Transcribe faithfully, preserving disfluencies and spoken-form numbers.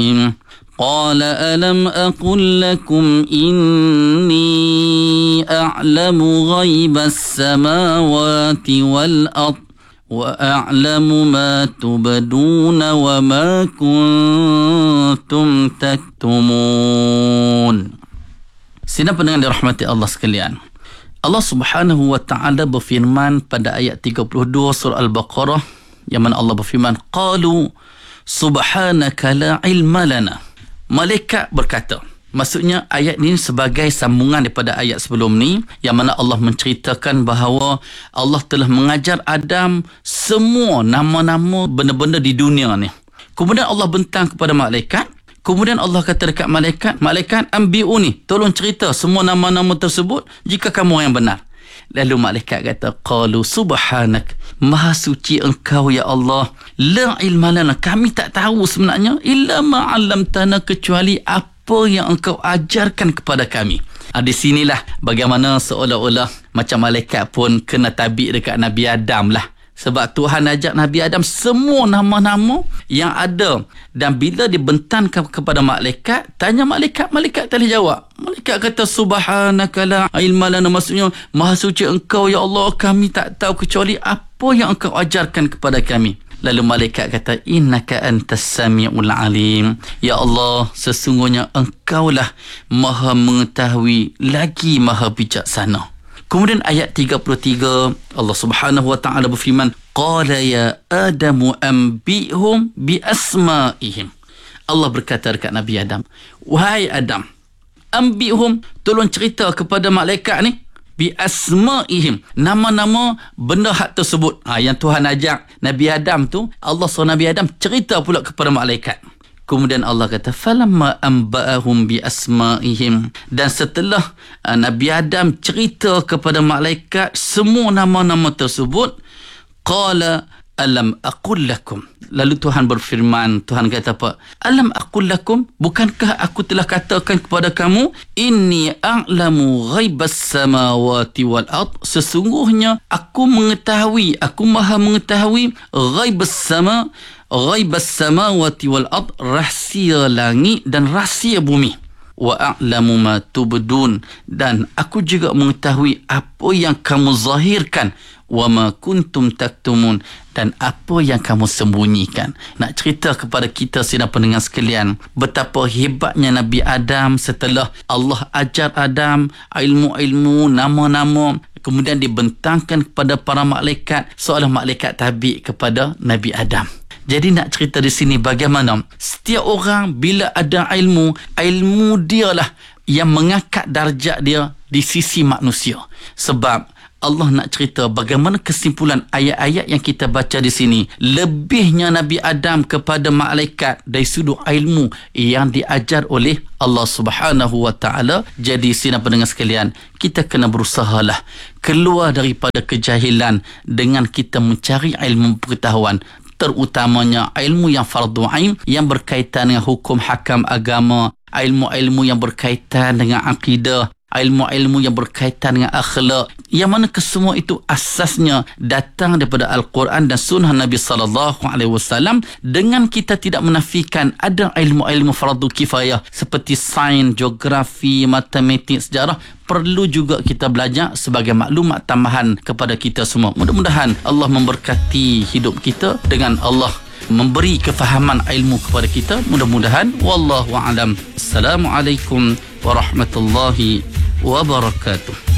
قال ألم أقل لكم إني أعلم غيب السماوات والأرض وأعلم ما تبدون وما كنتم تكتمون. Sidang pendengar dirahmati Allah sekalian, Allah Subhanahu wa taala berfirman pada ayat tiga puluh dua surah Al-Baqarah, yang mana Allah berfirman, qalu subhanaka la ilma lana. Malaikat berkata, maksudnya ayat ini sebagai sambungan daripada ayat sebelum ni, yang mana Allah menceritakan bahawa Allah telah mengajar Adam semua nama-nama benda-benda di dunia ni. Kemudian Allah bentang kepada malaikat. Kemudian Allah kata dekat malaikat, malaikat ambi'uni, tolong cerita semua nama-nama tersebut jika kamu yang benar. Lalu malaikat kata, qalu subhanak, maha suci engkau ya Allah, la ilma lana, kami tak tahu sebenarnya illa ma 'allamtana, kecuali apa yang engkau ajarkan kepada kami. Ha, di sinilah bagaimana seolah-olah macam malaikat pun kena tabik dekat Nabi Adam lah. Sebab Tuhan ajak Nabi Adam semua nama-nama yang ada. Dan bila dibentangkan kepada malaikat, tanya malaikat, malaikat tak boleh jawab. Malaikat kata subhanaka la ilma lana, maksudnya maha suci engkau ya Allah, kami tak tahu kecuali apa yang engkau ajarkan kepada kami. Lalu malaikat kata, innaka antas sami'ul alim. Ya Allah, sesungguhnya engkaulah maha mengetahui lagi maha bijaksana. Kemudian ayat tiga puluh tiga, Allah Subhanahu wa taala berfirman, qala ya Adamu anbi'hum bi asma'ihim. Allah berkata dekat Nabi Adam, wahai Adam, anbi'hum, tolong cerita kepada malaikat ni bi asma'ihim, nama-nama benda hak tersebut. Ha, yang Tuhan ajak Nabi Adam tu, Allah suruh Nabi Adam cerita pula kepada malaikat. Kemudian Allah kata, falamma anba'ahum bi asma'ihim, dan setelah uh, Nabi Adam cerita kepada malaikat semua nama-nama tersebut, qala alam aqul lakum. Lalu Tuhan berfirman, Tuhan kata apa? Alam aqul lakum, bukankah aku telah katakan kepada kamu, inni a'lamu ghaibas samawati wal ard, sesungguhnya aku mengetahui, aku maha mengetahui ghaibas sama ghaibas samawati wal ard, rahsia langit dan rahsia bumi. Wa a'lamu ma tubdun, dan aku juga mengetahui apa yang kamu zahirkan. Wa ma kuntum taktumun, dan apa yang kamu sembunyikan. Nak cerita kepada kita sidang pendengar sekalian, betapa hebatnya Nabi Adam setelah Allah ajar Adam ilmu-ilmu, nama-nama, kemudian dibentangkan kepada para malaikat, seolah malaikat tabik kepada Nabi Adam. Jadi nak cerita di sini bagaimana setiap orang bila ada ilmu, ilmu dialah yang mengangkat darjat dia di sisi manusia. Sebab Allah nak cerita bagaimana kesimpulan ayat-ayat yang kita baca di sini. Lebihnya Nabi Adam kepada malaikat dari sudut ilmu yang diajar oleh Allah Subhanahu wa taala. Jadi sidang pendengar sekalian, kita kena berusahalah keluar daripada kejahilan dengan kita mencari ilmu pengetahuan, terutamanya ilmu yang fardu ain, yang berkaitan dengan hukum hakam agama, ilmu-ilmu yang berkaitan dengan akidah, ilmu-ilmu yang berkaitan dengan akhlak, yang mana kesemua itu asasnya datang daripada Al-Quran dan sunnah Nabi sallallahu alaihi wasallam, dengan kita tidak menafikan ada ilmu-ilmu fardu kifayah seperti sains, geografi, matematik, sejarah, perlu juga kita belajar sebagai maklumat tambahan kepada kita semua. Mudah-mudahan Allah memberkati hidup kita dengan Allah memberi kefahaman ilmu kepada kita. Mudah-mudahan. Wallahu a'lam. Assalamualaikum warahmatullahi wabarakatuh.